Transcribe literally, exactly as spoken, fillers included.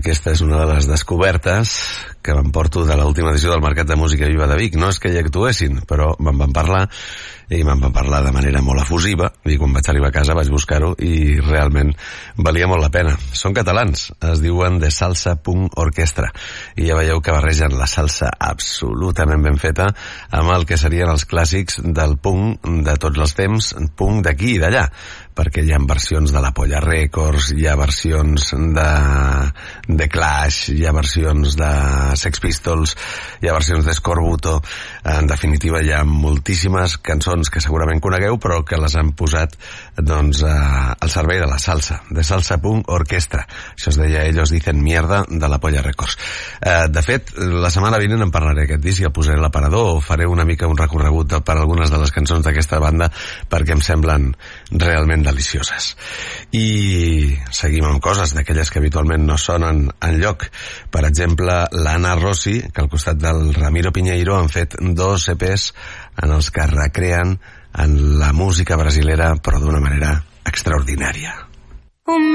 aquesta és una de les descobertes que m'emporto de l'última edició del Mercat de Música Viva de Vic. No és que hi actuessin, però me'n van parlar i me'n van parlar de manera molt efusiva, i quan vaig arribar a casa vaig buscar-ho i realment valia molt la pena. Són catalans, es diuen The Salsa Punk Orchestra, i ja veieu que barregen la salsa absolutament ben feta amb el que serien els clàssics del punk de tots els temps, punk d'aquí i d'allà, perquè hi ha versions de la Polla Records, hi ha versions de, de Clash, hi ha versions de Sex Pistols, hi ha versions d'Escorbuto. En definitiva, hi ha moltíssimes cançons que segurament conegueu, però que les han posat doncs, al servei de la salsa, de Salsa Punk Orchestra. Això es deia Ellos Dicen Mierda, de la Polla Records. De fet, la setmana vinent en parlaré aquest disc i el posaré a l'aparador, o faré una mica un recorregut per algunes de les cançons d'aquesta banda, perquè em semblen realment delicioses. I seguim amb coses d'aquelles que habitualment no sonen enlloc. Per exemple, l'Anna Rossi, que al costat del Ramiro Piñeiro han fet dos E Pes en els que recreen en la música brasilera, però d'una manera extraordinària. Un